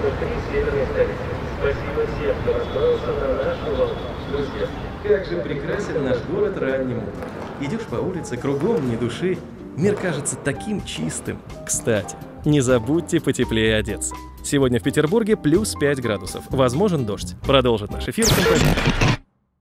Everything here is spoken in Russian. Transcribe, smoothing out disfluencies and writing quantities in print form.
внутри северной столицы. Спасибо всем, кто настроился на нашу волну. Друзья, как же прекрасен наш город ранним утром. Идешь по улице, кругом ни души. Мир кажется таким чистым. Кстати, не забудьте потеплее одеться. Сегодня в Петербурге плюс 5 градусов. Возможен дождь. Продолжит наш эфир композитор.